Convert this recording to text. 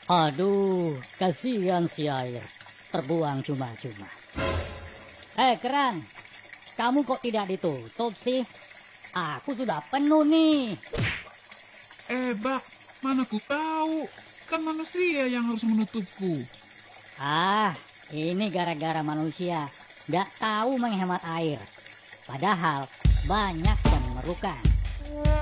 Aduh, kasihan si air. Terbuang cuma-cuma. Keran, kamu kok tidak ditutup sih? Aku sudah penuh nih. Bak, mana ku tahu. Kan manusia yang harus menutupku. Ini gara-gara manusia nggak tahu menghemat air. Padahal banyak yang memerlukan.